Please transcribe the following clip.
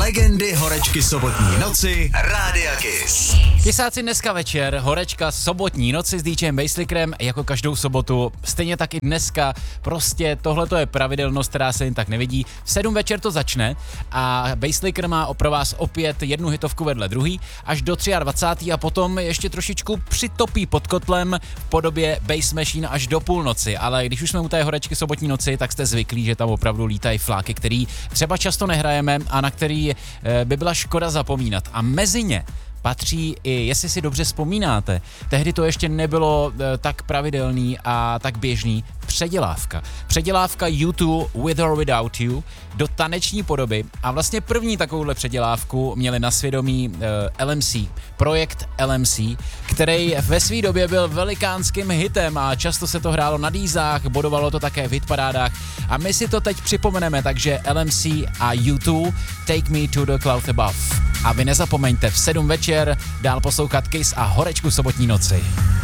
Legendy horečky sobotní noci Rádia Kiss. Kysáci, dneska večer, horečka sobotní noci s DJem Basslickerem, jako každou sobotu, stejně tak i dneska, prostě tohleto je pravidelnost, která se jen tak nevidí. V 7 večer to začne a Basslicker má pro vás opět jednu hitovku vedle druhý, až do 23. a potom ještě trošičku přitopí pod kotlem v podobě Bass Machine až do půlnoci, ale když už jsme u té horečky sobotní noci, tak jste zvyklí, že tam opravdu lítají fláky, který třeba často nehrajeme a na který by byla škoda zapomínat. A mezi ně patří i, jestli si dobře vzpomínáte, tehdy to ještě nebylo tak pravidelný a tak běžný, předělávka. Předělávka U2 With or Without You do taneční podoby a vlastně první takovouhle předělávku měli na svědomí LMC, projekt LMC, který ve své době byl velikánským hitem a často se to hrálo na dýzách, bodovalo to také v hitparádách a my si to teď připomeneme, takže LMC a U2 Take Me to the Cloud Above. A vy nezapomeňte v 7 večer dál poslouchat Kiss a horečku sobotní noci.